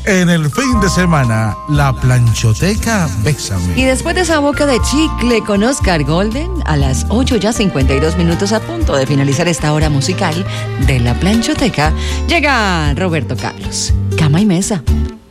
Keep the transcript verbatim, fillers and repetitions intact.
En el fin de semana, la planchoteca Bésame. Y después de esa boca de chicle con Oscar Golden, a las ocho ya cincuenta y dos minutos, a punto de finalizar esta hora musical de la planchoteca, llega Roberto Carlos. Cama y mesa.